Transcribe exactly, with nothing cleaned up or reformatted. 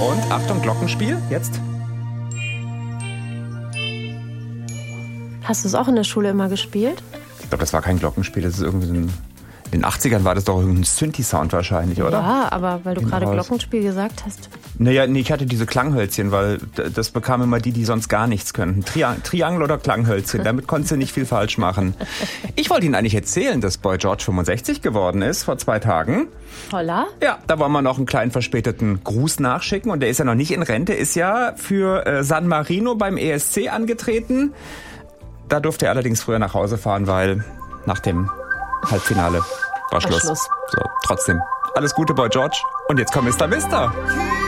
Und Achtung, Glockenspiel, jetzt. Hast du es auch in der Schule immer gespielt? Ich glaube, das war kein Glockenspiel, das ist irgendwie so ein... In den achtzigern war das doch irgendein Synthi-Sound wahrscheinlich, oder? Ja, aber weil du gerade raus. Glockenspiel gesagt hast. Naja, nee, ich hatte diese Klanghölzchen, weil das bekamen immer die, die sonst gar nichts könnten. Triang- Triangel oder Klanghölzchen, damit konntest du nicht viel falsch machen. Ich wollte Ihnen eigentlich erzählen, dass Boy George fünfundsechzig geworden ist, vor zwei Tagen. Holla? Ja, da wollen wir noch einen kleinen verspäteten Gruß nachschicken. Und der ist ja noch nicht in Rente, ist ja für äh, San Marino beim E S C angetreten. Da durfte er allerdings früher nach Hause fahren, weil nach dem Halbfinale war Schluss. Schluss. So, trotzdem, alles Gute, Boy George. Und jetzt kommt Mister Mister.